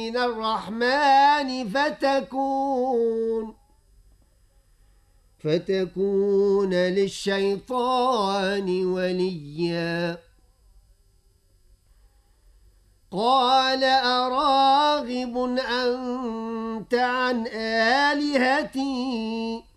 من الرحمن فتكون للشيطان وليا. قال أراغب أنت عن آلهتي